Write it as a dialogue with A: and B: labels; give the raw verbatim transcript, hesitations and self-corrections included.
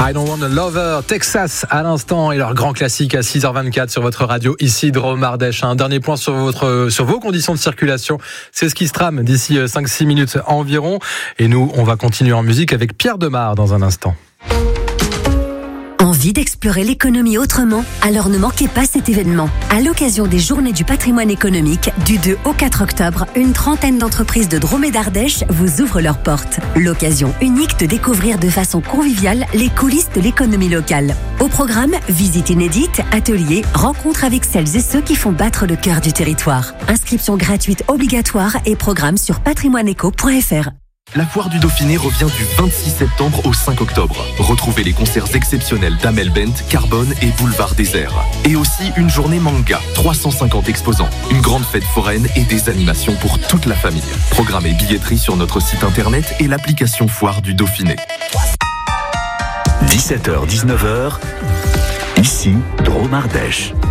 A: I Don't Want a Lover, Texas à l'instant et leur grand classique à six heures vingt-quatre sur votre radio ici Drôme Ardèche. Un dernier point sur votre sur vos conditions de circulation, c'est ce qui se trame d'ici cinq six minutes environ et nous on va continuer en musique avec Pierre Demar dans un instant.
B: Envie d'explorer l'économie autrement? Alors ne manquez pas cet événement. À l'occasion des Journées du patrimoine économique, du deux au quatre octobre, une trentaine d'entreprises de Drôme et d'Ardèche vous ouvrent leurs portes. L'occasion unique de découvrir de façon conviviale les coulisses de l'économie locale. Au programme, visites inédites, ateliers, rencontres avec celles et ceux qui font battre le cœur du territoire. Inscription gratuite obligatoire et programme sur patrimoineéco point f r.
C: La Foire du Dauphiné revient du vingt-six septembre au cinq octobre. Retrouvez les concerts exceptionnels d'Amel Bent, Carbone et Boulevard Désert. Et aussi une journée manga, trois cent cinquante exposants, une grande fête foraine et des animations pour toute la famille. Programme et billetterie sur notre site internet et l'application Foire du Dauphiné.
D: dix-sept heures dix-neuf heures, ici Drôme Ardèche.